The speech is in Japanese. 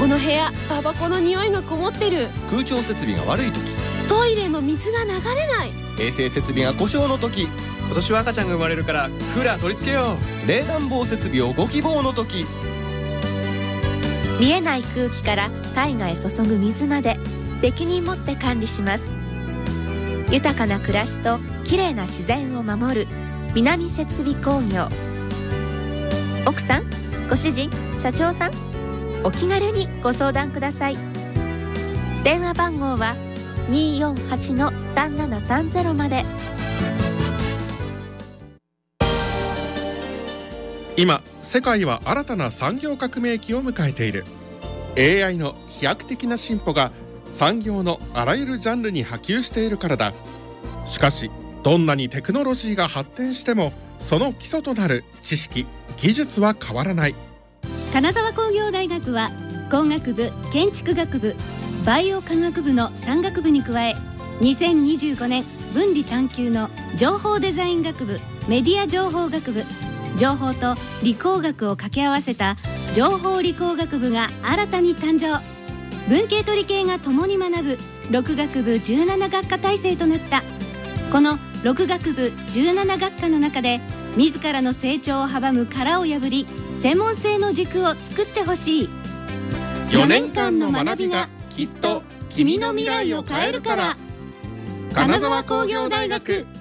の部屋タバコの匂いがこもってる。 空調設備が悪い時、 トイレの水が流れない。 衛生設備が故障の時、 今年は赤ちゃんが生まれるからクーラー取り付けよう。 冷暖房設備をご希望の時。 見えない空気から体外へ注ぐ水まで責任持って管理します。豊かな暮らしときれいな自然を守る南設備工業。奥さん、ご主人、社長さん、お気軽にご相談ください。電話番号は 248-3730 まで。 今世界は新たな産業革命期を迎えている。 AI の飛躍的な進歩が産業のあらゆるジャンルに波及しているからだ。しかしどんなにテクノロジーが発展してもその基礎となる知識・技術は変わらない。 金沢工業大学は工学部、建築学部、バイオ科学部の3学部に加え、2025年分離探究の情報デザイン学部、メディア情報学部、情報と理工学を掛け合わせた情報理工学部が新たに誕生。文系と理系が共に学ぶ6学部17学科体制となった。この6学部17学科の中で自らの成長を阻む殻を破り、専門性の軸を作ってほしい。 4年間の学びがきっと君の未来を変えるから。金沢工業大学。